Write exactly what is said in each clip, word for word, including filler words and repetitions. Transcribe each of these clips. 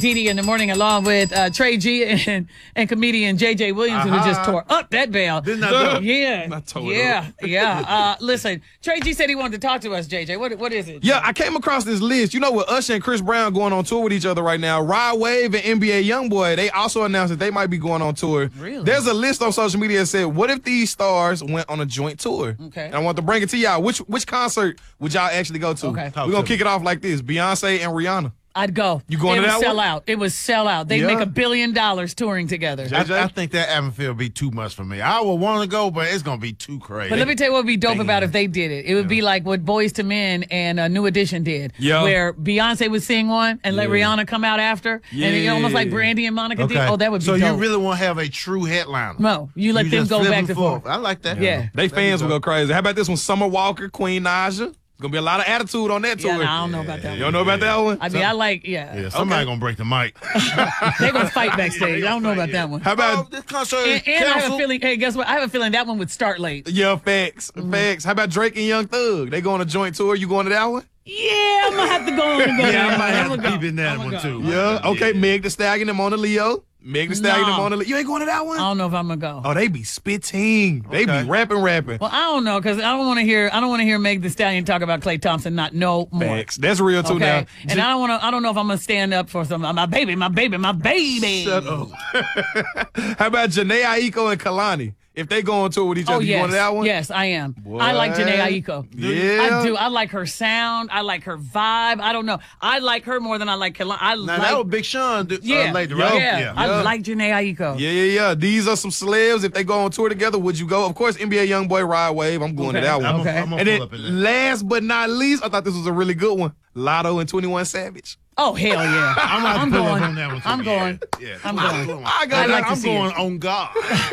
Didi in the morning, along with uh, Trey G and, and comedian J J Williams, uh-huh. who just tore up that bell. Didn't I yeah, I tore yeah, it yeah. Uh, listen, Trey G said he wanted to talk to us. J J, what what is it? Yeah, I came across this list. You know, with Usher and Chris Brown going on tour with each other right now, Rod Wave and N B A YoungBoy, they also announced that they might be going on tour. Really? There's a list on social media that said, "What if these stars went on a joint tour?" Okay. And I want to bring it to y'all. Which which concert would y'all actually go to? Okay. We're gonna kick it off like this: Beyonce and Rihanna. I'd go. You going it to was that sell one? out. It was sell out. They'd Yeah. make a billion dollars touring together. J J? I, I think that atmosphere would be too much for me. I would want to go, but it's going to be too crazy. But let me tell you what would be dope Damn. about if they did it. It would be like what Boyz two Men and uh, New Edition did, Yeah. where Beyonce would sing one and let Yeah. Rihanna come out after, and it, Yeah. almost like Brandy and Monica Okay. did. Oh, that would be so dope. you really want to have a true headliner? No, you let them just go flip back and and forth. I like that. Yeah. They fans be will go dope. crazy. How about this one? Summer Walker, Queen Naja. Gonna be a lot of attitude on that Yeah, tour. no, I don't know about that You one. don't know about that one? I mean, I like, yeah. Yeah, somebody Okay. going to break the mic. They're going to fight backstage. I don't know about that one. How Oh, about this concert And, is and I have a canceled. feeling, hey, guess what? I have a feeling that one would start late. yeah, facts, facts. How about Drake and Young Thug? They go on a joint tour. You going to that one? Yeah, I'm going to have to go on and go Yeah, there. I might have I'ma to go. peep in that I'ma one, go. too. Yeah. Okay. Meg The Stallion and Mona Leo. Meg The Stallion and No. Mona Leo. You ain't going to that one? I don't know if I'm going to go. Oh, they be spitting. They Okay. be rapping, rapping. Well, I don't know because I don't want to hear. I don't want to hear Meg The Stallion talk about Klay Thompson not no more. Facts. That's real too Okay, now. and I don't want to. I don't know if I'm gonna stand up for some. My baby, my baby, my baby. Shut up. How about Janae Aiko and Kalani? If they go on tour with each Oh other, you yes, going to that one? yes, I am. I like Janae Aiko. Yeah. I do. I like her sound. I like her vibe. I don't know. I like her more than I like Kalani. I Now, like. that was Big Sean do, yeah, uh, later, yeah, right? yeah. I Yeah. like Janae Aiko. Yeah, yeah, yeah. These are some celebs. If they go on tour together, would you go? Of course, N B A YoungBoy, Rod Wave. I'm going Okay. to that one. I'm Okay. going And to then pull up in that. last but not least, I thought this was a really good one. Lotto and twenty-one Savage. Oh hell yeah! I'm going to pull going. up on that one, too. I'm going. Yeah, yeah. I'm I'm going. I go I'd like to I'm see going it. on God.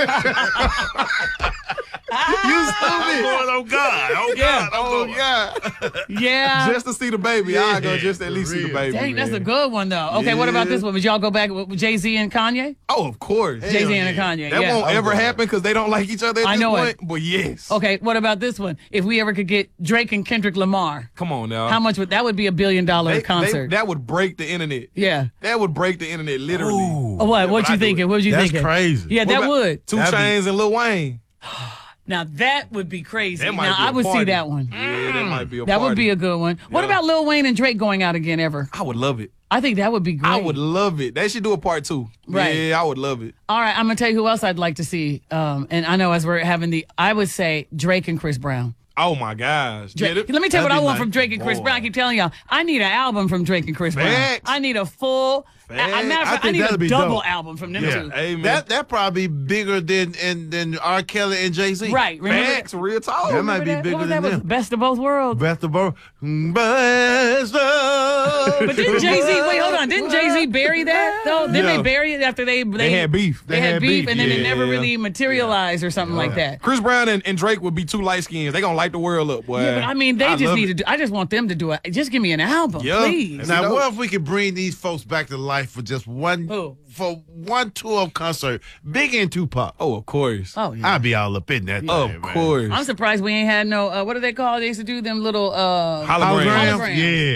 You I'm stupid. going on God. On Yeah. God. I'm Oh, going. yeah. Yeah. Just to see the baby. I go Yeah, just to at least see the real. baby. Dang, that's a man. good one though. Okay, what about Yeah. this one? Would y'all go back with with Jay-Z and Kanye? Oh, of course. Jay-Z Hell and yeah. Kanye. That yeah. won't I'm ever going. happen because they don't like each other at I this know point. it. But yes. Okay, what about this one? If we ever could get Drake and Kendrick Lamar, Come on now. how much would that would be a billion dollar They- they- concert? that would break the internet. yeah. That would break the internet literally. Ooh. Oh, what? Yeah, what but you I do thinking? it. What was you That's thinking? crazy. Yeah, What that about would. Two That'd be- Chainz and Lil Wayne. Now that would be crazy. That might now be I a would see party. that one. Yeah, that might be a That party. would be a good one. What Yeah. about Lil Wayne and Drake going out again ever? I would love it. I think that would be great. I would love it. They should do a part two. Right. Yeah, I would love it. All right, I'm gonna tell you who else I'd like to see. Um, and I know as we're having the, I would say Drake and Chris Brown. Oh my gosh. Drake. Yeah, that- Let me tell you what that'd I be want nice. from Drake and Chris Boy. Brown. I keep telling y'all, I need an album from Drake and Chris Brown. Facts. I need a full, a, a matter of I fact, I, think need a that'd be double dope. album from them Yeah. two. Hey, man. That that probably bigger than and than R. Kelly and Jay Z. Right? Remember Facts, real talk. That might be that? bigger What was than that? Was them. Best of both worlds. Best of both. Best of. But didn't Jay Z? Wait, hold on. Didn't Jay Z bury that though? Didn't Yeah. they bury it after they they, They had beef. They, had, beef, and then it never yeah. really materialized or something like that. Chris Brown and, and Drake would be two light skins. They gonna light the world up, boy. Yeah, but I mean, they just love need it. to do. I just want them to do it. Just give me an album, Yeah. please. It's Now, dope. what if we could bring these folks back to life for just one Who? for one tour concert? Biggie and Tupac. Oh, of course. Oh yeah. I'd be all up in that. of thing, man. course. I'm surprised we ain't had no. Uh, what do they call? They used to do them little uh, Holograms. Holograms? Holograms. Yeah.